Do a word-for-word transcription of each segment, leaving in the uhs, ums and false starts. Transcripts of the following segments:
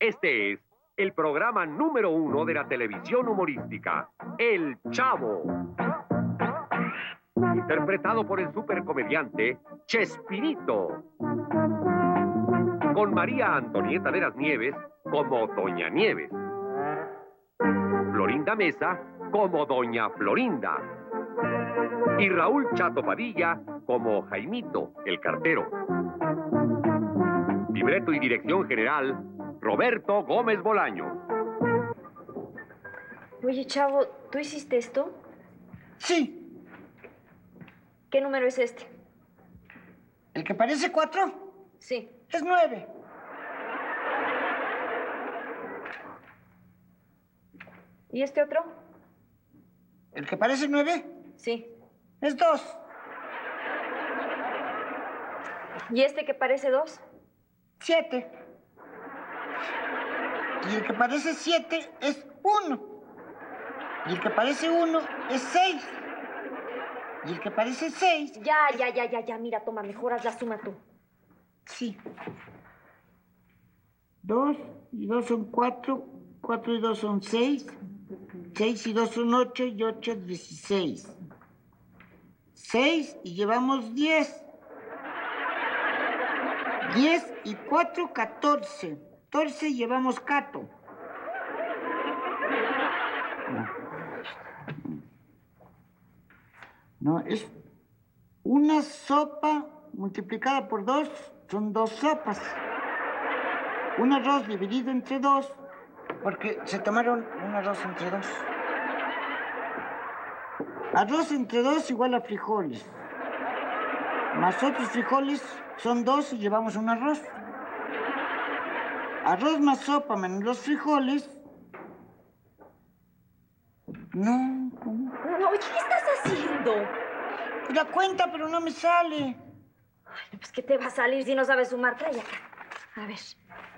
Este es el programa número uno de la televisión humorística, El Chavo. Interpretado por el supercomediante Chespirito. Con María Antonieta de las Nieves como Doña Nieves. Florinda Mesa como Doña Florinda. Y Raúl Chato Padilla como Jaimito, el cartero. Libreto y dirección general, Roberto Gómez Bolaño. Oye, Chavo, ¿tú hiciste esto? Sí. ¿Qué número es este? ¿El que parece cuatro? Sí. Es nueve. ¿Y este otro? ¿El que parece nueve? Sí. Es dos. ¿Y este que parece dos? Siete. Y el que parece siete es uno. Y el que parece uno es seis. Y el que parece seis... Ya, es... ya, ya, ya, ya. Mira, toma, mejor haz la suma tú. Sí. Dos y dos son cuatro. Cuatro y dos son seis. Seis y dos son ocho y ocho dieciséis. Seis y llevamos diez. Diez y cuatro, catorce. Catorce y llevamos cato. No, es una sopa multiplicada por dos, son dos sopas. Un arroz dividido entre dos, porque se tomaron un arroz entre dos. Arroz entre dos igual a frijoles. Más otros frijoles son dos y llevamos un arroz. Arroz más sopa menos los frijoles. No, ¿cómo? No, oye, ¿qué estás haciendo? La cuenta, pero no me sale. Ay, pues, ¿qué te va a salir si no sabes sumar? Trae acá. A ver.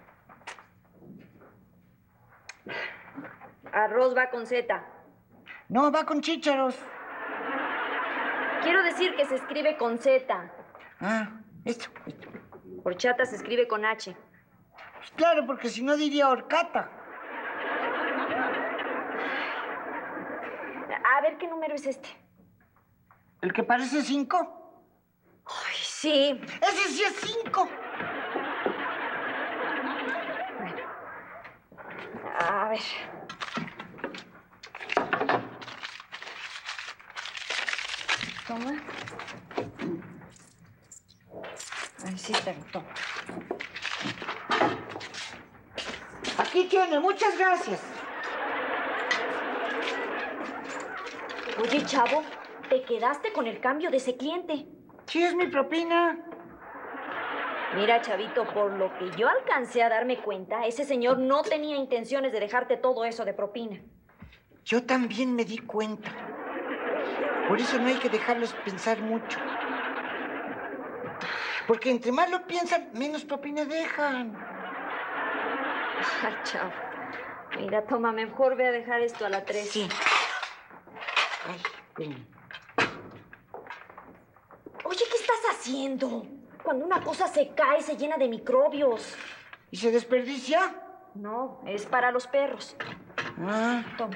Arroz va con Z. No, va con chícharos. Quiero decir que se escribe con Z. Ah, esto, esto. Horchata se escribe con H. Pues claro, porque si no diría horcata. A ver, ¿qué número es este? ¿El que parece cinco? Ay, sí. ¡Ese sí es cinco! Bueno. A ver. Toma. Ay, sí, pero toma. Aquí tiene, muchas gracias. Oye, Chavo, te quedaste con el cambio de ese cliente. Sí, es mi propina. Mira, Chavito, por lo que yo alcancé a darme cuenta, ese señor no tenía intenciones de dejarte todo eso de propina. Yo también me di cuenta. Por eso no hay que dejarlos pensar mucho. Porque entre más lo piensan, menos propina dejan. Ay, Chavo. Mira, toma, mejor ve a dejar esto a la tres. Sí. Ay, ven. Oye, ¿qué estás haciendo? Cuando una cosa se cae, se llena de microbios. ¿Y se desperdicia? No, es para los perros. Ah. Toma.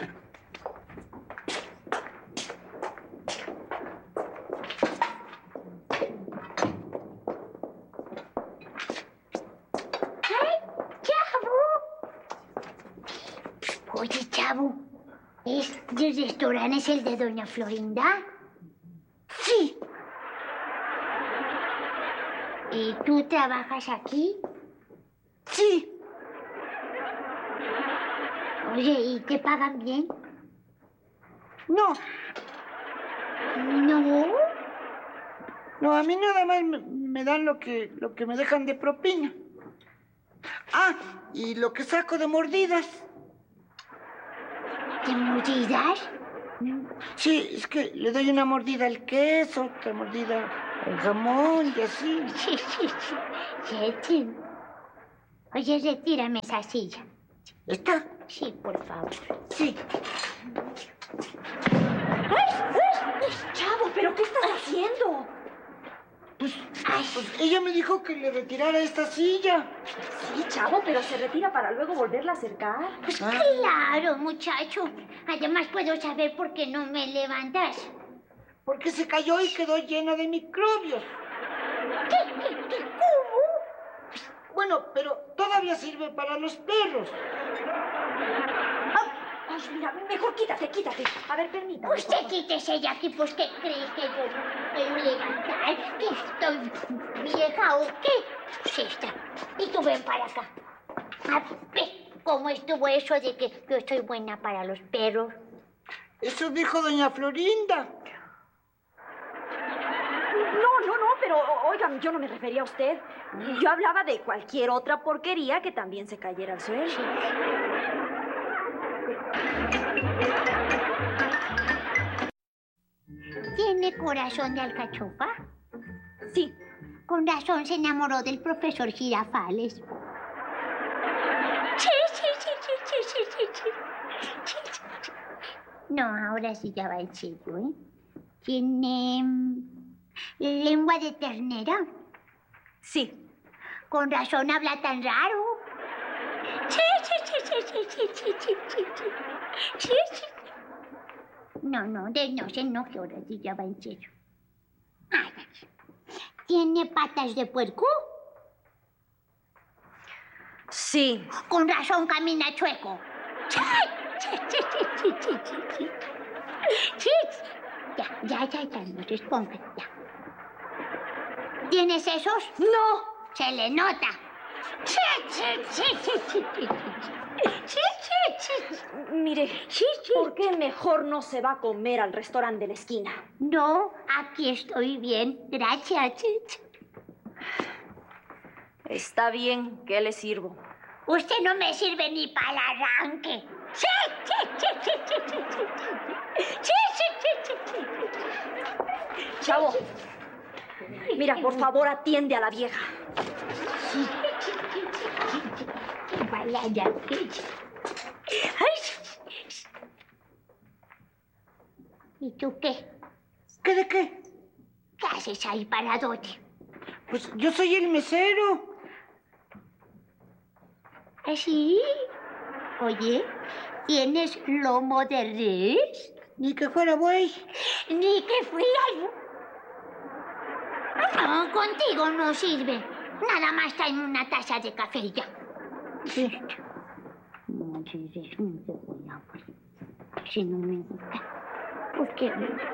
Oye, Chavo, ¿este restaurante es el de Doña Florinda? Sí. ¿Y tú trabajas aquí? Sí. Oye, ¿y te pagan bien? No. ¿No? No, a mí nada más me, me dan lo que, lo que me dejan de propina. Ah, y lo que saco de mordidas. ¿De mordidas? Sí, es que le doy una mordida al queso, otra mordida al jamón y así. Sí, sí, sí. Sí, entiendo. Oye, retírame esa silla. ¿Está? Sí, por favor. Sí. ¡Ay! ¡Ay! Chavo, ¿pero qué estás haciendo? Pues, pues ella me dijo que le retirara esta silla. Sí, Chavo, pero se retira para luego volverla a acercar. Pues Ah. claro, muchacho. Además puedo saber por qué no me levantas. Porque se cayó y quedó llena de microbios. ¿Qué? ¿Qué? ¿Qué? ¿Cómo? Bueno, pero todavía sirve para los perros. Ay, mira, mejor quítate, quítate. A ver, permítame. Usted quítese de aquí, pues ¿qué cree que yo no me puedo levantar? ¿Que estoy vieja o qué? Pues está. Y tú ven para acá. A ver, ¿cómo estuvo eso de que yo soy buena para los perros? Eso dijo doña Florinda. No, no, no, pero oigan, yo no me refería a usted. Yo hablaba de cualquier otra porquería que también se cayera al suelo. ¿Tiene corazón de alcachofa? Sí. Con razón se enamoró del profesor Girafales. Sí, sí, sí, sí, sí, sí, sí, sí. Sí, sí, sí. No, ahora sí ya va en serio, ¿eh? ¿Tiene mm, lengua de ternera? Sí. Con razón habla tan raro. Sí, sí, sí, sí, sí, sí, sí, sí, sí, sí. Sí, sí. No, no, de, no se enoje, ahora sí ya va en serio. Ay, ay. ¿Tiene patas de puerco? Sí. Con razón camina chueco. Sí, sí, sí, sí, sí, sí, sí. Sí, sí. Ya, ya, ya, ya, no se exponga, ya. ¿Tiene sesos? No. Se le nota. Sí, sí, sí, sí, sí, sí, sí, sí, sí. Mire, Sí, sí. ¿por qué mejor no se va a comer al restaurante de la esquina? No, aquí estoy bien, gracias. Está bien, ¿qué le sirvo? Usted no me sirve ni para el arranque. Sí, sí, sí, sí, sí, sí, sí, sí, sí, sí, sí, sí. Chavo, mira, por favor, atiende a la vieja. Sí, sí, sí, sí, sí. Vaya, ya, sí. Ay. ¿Y tú qué? ¿Qué de qué? ¿Qué haces ahí paradote? Pues yo soy el mesero. ¿Así? Oye, ¿tienes lomo de res? Ni que fuera buey. Ni que fuera. No, contigo no sirve. Nada más está en una taza de café y ya. Sí. No, si es un cebolla, pues. Si no me gusta. ¿Por qué?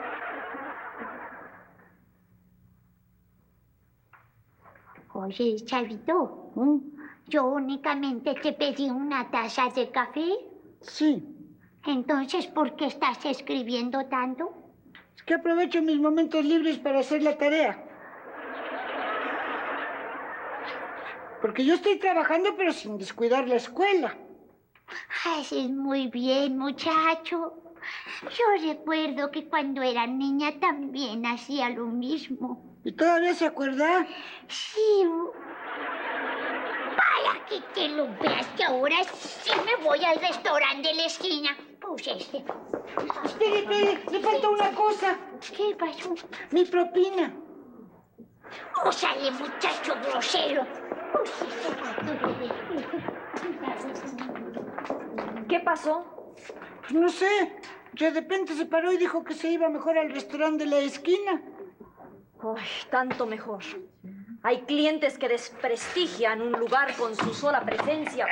Oye, Chavito, ¿Mm? yo únicamente te pedí una taza de café. Sí. Entonces, ¿por qué estás escribiendo tanto? Es que aprovecho mis momentos libres para hacer la tarea. Porque yo estoy trabajando, pero sin descuidar la escuela. Haces muy bien, muchacho. Yo recuerdo que cuando era niña también hacía lo mismo. ¿Y todavía se acuerda? Sí. Para que te lo veas, que ahora sí me voy al restaurante de la esquina. Pues este. Espere, espere, le falta una cosa. ¿Qué pasó? Mi propina. ¡Úsale, muchacho grosero! ¿Qué pasó? Pues no sé. De repente se paró y dijo que se iba mejor al restaurante de la esquina. Ay, tanto mejor. Hay clientes que desprestigian un lugar con su sola presencia.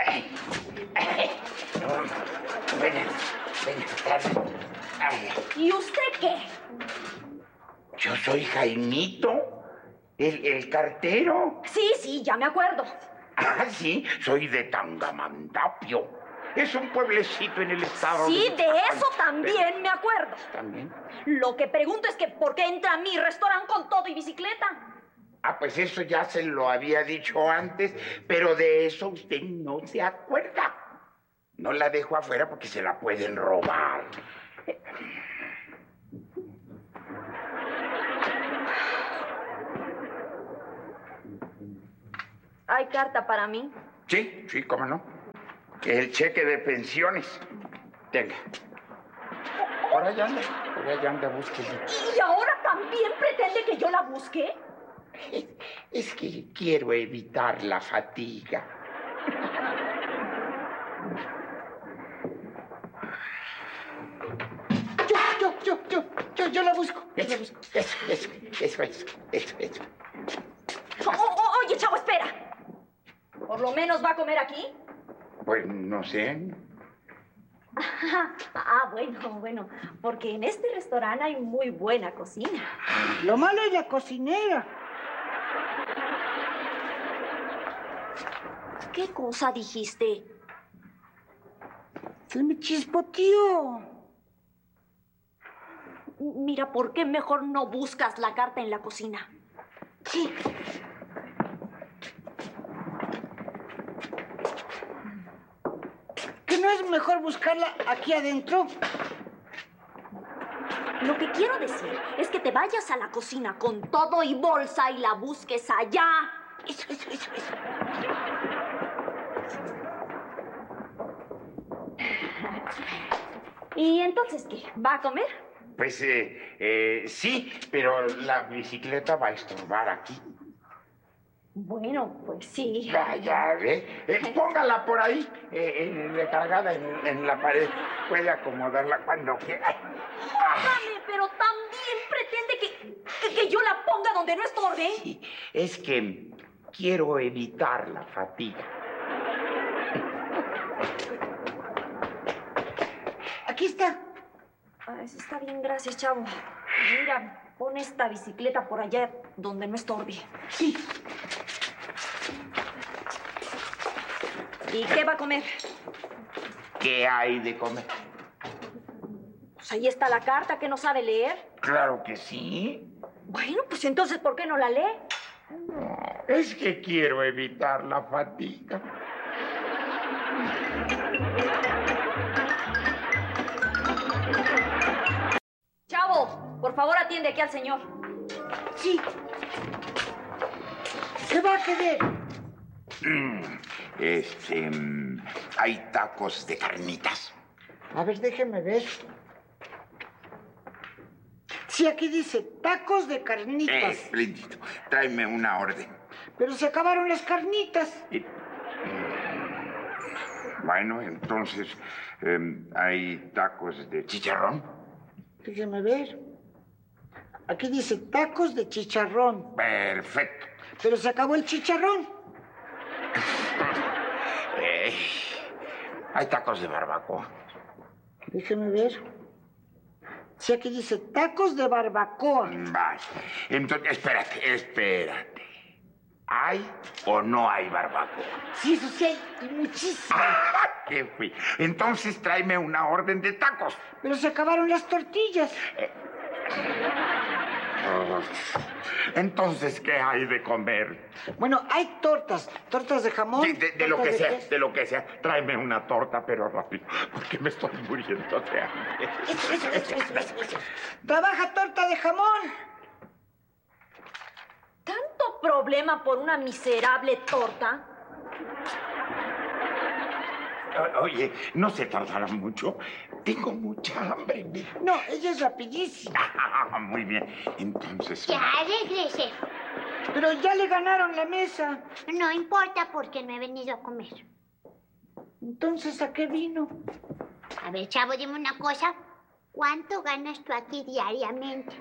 Buenas, buenas tardes. Ay, ¿Y usted qué? yo soy Jaimito, el, el cartero. Sí, sí, ya me acuerdo. Ah, sí, soy de Tangamandapio. Es un pueblecito en el estado Sí, de... de eso también me acuerdo. ¿También? Lo que pregunto es que ¿por qué entra a mi restaurante con todo y bicicleta? Ah, pues eso ya se lo había dicho antes, pero de eso usted no se acuerda. No la dejo afuera porque se la pueden robar. ¿Hay carta para mí? Sí, sí, cómo no. El cheque de pensiones. Tenga. Por allá anda, por allá anda, búsquese. ¿Y ahora también pretende que yo la busque? Es que quiero evitar la fatiga. Yo, yo, yo, yo, yo, yo la busco. Yo la busco. Eso, eso, eso, eso, eso, eso. Oh, oh, oye, chavo, espera. ¿Por lo menos va a comer aquí? Pues no sé. Ah, bueno, bueno, porque en este restaurante hay muy buena cocina. Lo malo es la cocinera. ¿Qué cosa dijiste? Se me chispoteó. Mira, ¿por qué mejor no buscas la carta en la cocina? Sí. ¿Que no es mejor buscarla aquí adentro? Lo que quiero decir es que te vayas a la cocina con todo y bolsa y la busques allá. Eso, eso, eso, eso. ¿Y entonces qué? ¿Va a comer? Pues eh, eh, sí, pero la bicicleta va a estorbar aquí. Bueno, pues sí. Vaya, ¿eh? Eh, póngala por ahí, eh, eh, recargada en, en la pared. Puede acomodarla cuando quiera. Óigame, pero también pretende que, que, que yo la ponga donde no estorbe. Sí, es que quiero evitar la fatiga. Aquí está. Ah, eso está bien, gracias, chavo. Mira, pon esta bicicleta por allá donde no estorbe. Sí. ¿Y qué va a comer? ¿Qué hay de comer? Pues ahí está la carta, que no sabe leer. Claro que sí. Bueno, pues entonces, ¿por qué no la lee? No, es que quiero evitar la fatiga. Chavo, por favor atiende aquí al señor. Sí. ¿Qué va a querer? Mm, este, mm, hay tacos de carnitas. A ver, déjeme ver. Sí, aquí dice tacos de carnitas. Espléndido. Tráeme una orden. Pero se acabaron las carnitas. Y- Bueno, entonces, em, hay tacos de chicharrón. Déjeme ver. Aquí dice tacos de chicharrón. Perfecto. Pero se acabó el chicharrón. Eh, hay tacos de barbacoa. Déjeme ver. Sí, aquí dice tacos de barbacoa. Vale. Entonces, espérate, espérate. ¿Hay o no hay barbacoa? Sí, eso sí hay, y muchísimo. ¿Qué fui? Entonces tráeme una orden de tacos. Pero se acabaron las tortillas. Entonces, ¿qué hay de comer? Bueno, hay tortas. Tortas de jamón. De, de- de lo tortas que sea, queso. de lo que sea. Tráeme una torta, pero rápido, porque me estoy muriendo de hambre. Eso, eso, eso, eso, eso, eso. Trabaja torta de jamón. ¿Tanto problema por una miserable torta? O- Oye, no se tardará mucho. Tengo mucha hambre. No, ella es rapidísima. Ah, muy bien. Entonces. Ya regresé. Pero ya le ganaron la mesa. No importa porque no he venido a comer. Entonces, ¿a qué vino? A ver, chavo, dime una cosa. ¿Cuánto ganas tú aquí diariamente?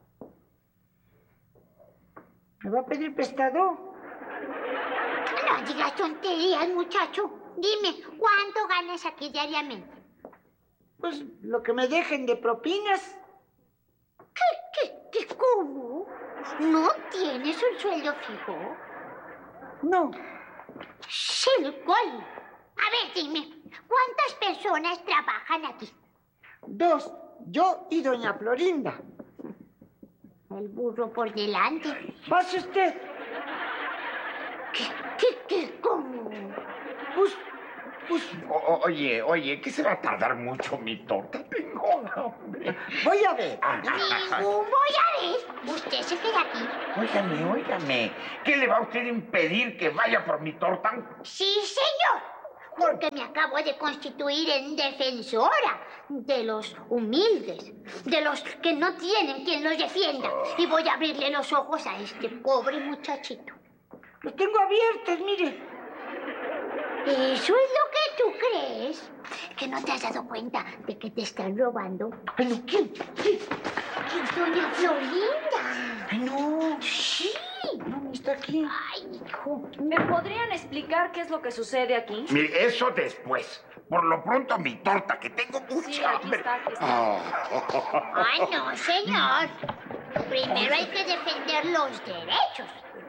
¿Me va a pedir prestado? No digas tonterías, muchacho. Dime, ¿cuánto ganas aquí diariamente? Pues lo que me dejen de propinas. ¿Qué, qué, qué, cómo? ¿No tienes un sueldo fijo? No, ¡Silcol! A ver, dime, ¿cuántas personas trabajan aquí? dos. Yo y doña Florinda. El burro por delante. Pase usted. ¿Qué, qué, qué, cómo? Pues, pues, O- o- oye, oye, ¿qué se va a tardar mucho mi torta? Tengo hambre. voy a ver. Ningún voy a ver. Usted se queda aquí. Óigame, óigame. ¿Qué le va a usted impedir que vaya por mi torta? Sí, señor. porque me acabo de constituir en defensora de los humildes, de los que no tienen quien los defienda. Y voy a abrirle los ojos a este pobre muchachito. Los tengo abiertos, mire. ¿Eso es lo que tú crees? ¿Que no te has dado cuenta de que te están robando? Ay, no, ¿quién? ¿Quién? Doña Florinda. Ay, no. Sí. No, no está aquí. Ay, hijo. ¿Me podrían explicar qué es lo que sucede aquí? Mire, eso después. Por lo pronto, mi torta, que tengo mucha Sí, aquí hambre. está, aquí está. Ah. Ay, no, señor. Primero hay que defender los derechos.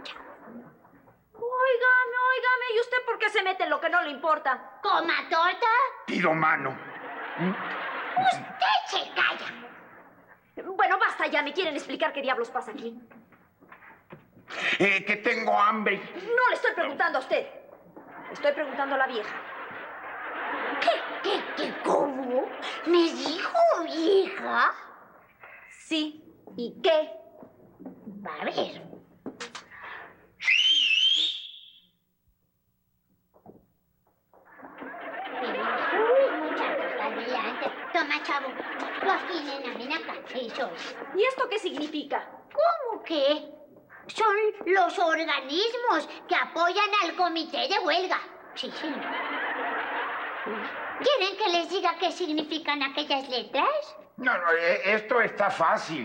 Óigame, óigame, ¿y usted por qué se mete en lo que no le importa? ¿Coma torta? Pido mano. Usted se calla. Bueno, basta ya, ¿me quieren explicar qué diablos pasa aquí? Eh, que tengo hambre. No le estoy preguntando a usted. Le estoy preguntando a la vieja. ¿Qué, qué, qué, cómo? ¿Me dijo vieja? Sí, ¿y qué? A ver. Uy, muchachos, adelante. Toma, chavo. Los tienen, ven acá. Eso es. ¿Y esto qué significa? ¿Cómo que? Son los organismos que apoyan al comité de huelga. Sí, sí. ¿Quieren que les diga qué significan aquellas letras? No, no, eh, esto está fácil.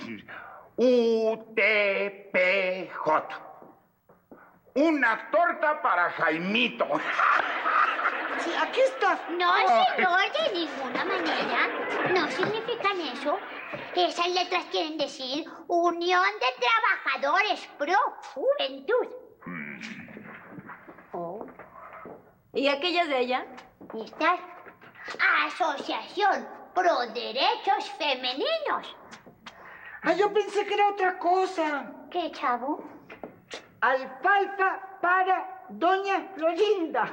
U T P J. Una torta para Jaimito. Sí, aquí está. No, señor, de ninguna manera. No significan eso. Esas letras quieren decir Unión de Trabajadores Pro Juventud. Oh. ¿Y aquellas de allá? Estas, Asociación Pro Derechos Femeninos. Ah, yo pensé que era otra cosa. ¿Qué, chavo? Alfalfa para Doña Florinda.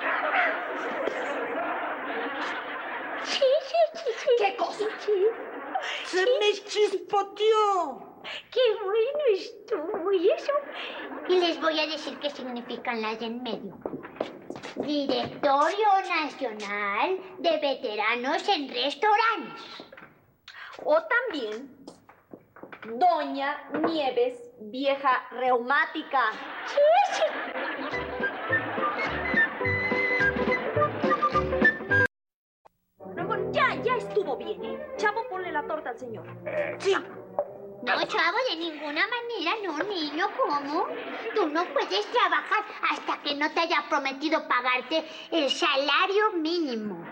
Sí, sí, sí, sí. ¿Qué cosa? Sí. Se me chispoteó. Qué bueno estuvo. ¿Y eso? Y les voy a decir qué significan las de en medio. Directorio Nacional de Veteranos en Restaurantes. O también Doña Nieves, vieja reumática. Sí, sí. No, bueno, ya, ya estuvo bien, ¿eh? Chavo, ponle la torta al señor. Sí. No, chavo, de ninguna manera, no, niño, ¿cómo? Tú no puedes trabajar hasta que no te haya prometido pagarte el salario mínimo.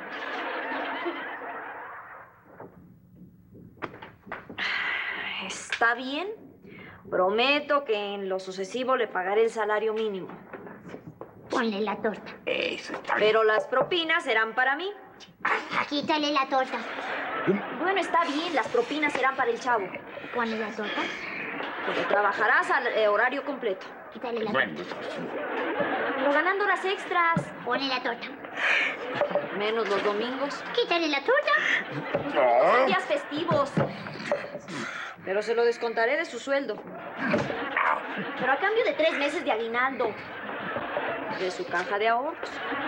Está bien. Prometo que en lo sucesivo le pagaré el salario mínimo. Ponle la torta. Eso está bien. Pero las propinas serán para mí. Quítale la torta. Bueno, está bien, las propinas serán para el chavo. Ponle la torta. Porque trabajarás al eh, horario completo. Quítale la Bueno, torta. Pero ganando horas extras. Ponle la torta. Menos los domingos. Quítale la torta. no. Días festivos. Pero se lo descontaré de su sueldo. Pero a cambio de tres meses de aguinaldo. De su caja de ahorros.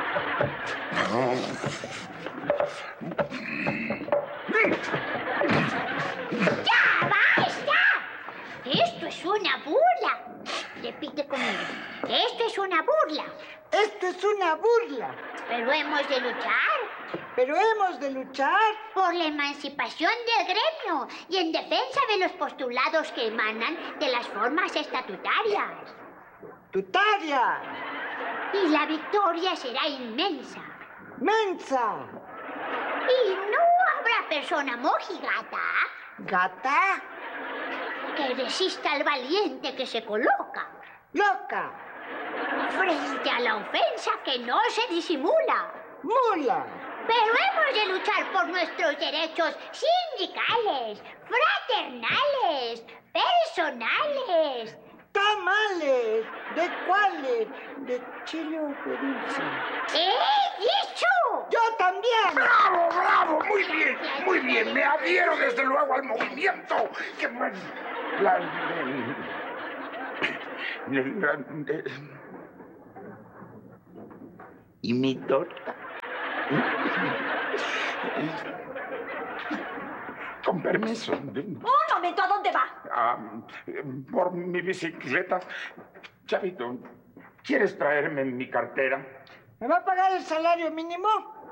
¡Ya, basta! Esto es una burla. Repite conmigo. Esto es una burla. Esto es una burla. Pero hemos de luchar Pero hemos de luchar. por la emancipación del gremio y en defensa de los postulados que emanan de las formas estatutarias. Tutaria. Y la victoria será inmensa. Mensa. Y no habrá persona mojigata Gata. que resista al valiente que se coloca Loca. frente a la ofensa que no se disimula. Mula. Pero hemos de luchar por nuestros derechos sindicales, fraternales, personales. Tamales. ¿De cuáles? De chile o de dulce. ¡He dicho! Yo también. ¡Bravo, bravo! Muy bien, muy bien. Me adhiero desde luego al movimiento. ¡Qué bueno! La... y mi torta. Con permiso. Un momento, ¿a dónde va? Ah, por mi bicicleta. Chavito, ¿quieres traerme mi cartera? ¿Me va a pagar el salario mínimo?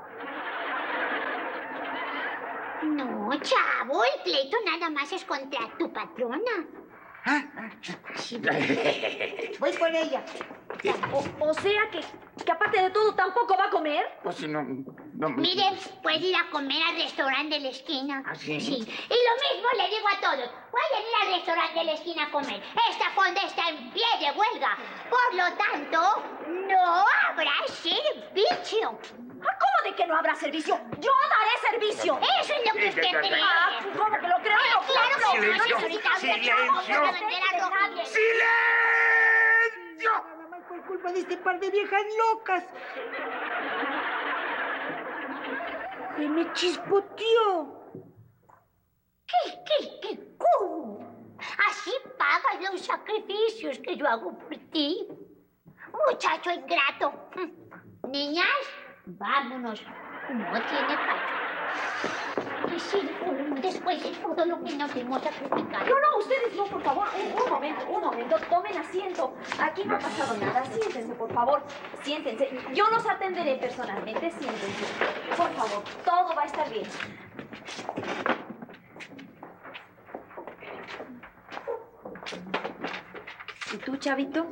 No, chavo, el pleito nada más es contra tu patrona. Ah, ah, voy por ella. O, o sea que, que aparte de todo tampoco va a comer. Pues si no... no Mire, puede ir a comer al restaurante de la esquina. ¿Ah, sí? Sí. Y lo mismo le digo a todos. Vayan a ir al restaurante de la esquina a comer. Esta fonda está en pie de huelga. Por lo tanto, no habrá servicio. Ah, ¿cómo de que no habrá servicio? ¡Yo daré servicio! Eso es lo que usted cree. Ah, ¿cómo que lo creo? Ah, claro que no, Silencio, señorita. silencio. Vamos a vender algo. ¡Silencio! Nada más por culpa de este par de viejas locas. ¡Que me chispoteó! ¿Qué, qué, qué? ¿Cómo? Así pagas los sacrificios que yo hago por ti. Muchacho ingrato. Niñas, vámonos. No tiene caso. Así, después de todo lo que nos hemos sacrificado. No, no, ustedes no, por favor. Un, un momento, un momento. Tomen asiento. Aquí no ha pasado nada. Siéntense, por favor. Siéntense. Yo los atenderé personalmente. Siéntense. Por favor, todo va a estar bien. ¿Y tú, chavito?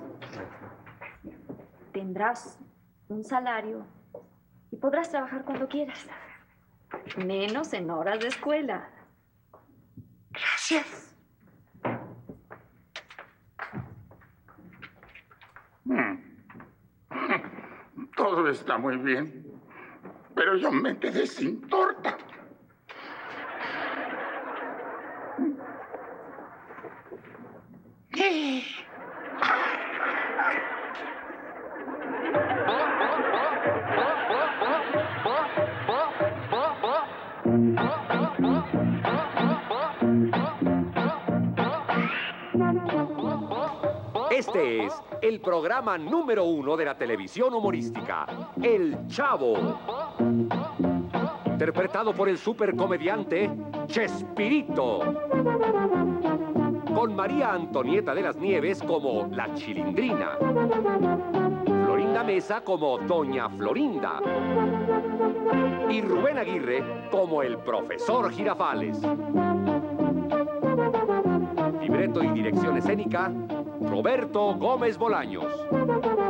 Tendrás un salario y podrás trabajar cuando quieras. Menos en horas de escuela. Gracias. Mm. Todo está muy bien, pero yo me quedé sin torta. Este es el programa número uno de la televisión humorística, El Chavo. Interpretado por el supercomediante Chespirito. Con María Antonieta de las Nieves como la Chilindrina. Florinda Mesa como Doña Florinda. Y Rubén Aguirre como el Profesor Girafales. Libreto y dirección escénica, Roberto Gómez Bolaños.